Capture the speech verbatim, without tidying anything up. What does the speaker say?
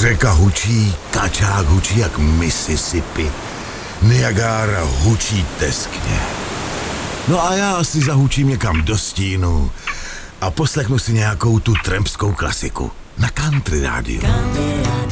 Řeka hučí, kačák hučí jak Mississippi, Niagara hučí teskně. No a já asi zahučím někam do stínu a poslechnu si nějakou tu trampskou klasiku na Country rádiu.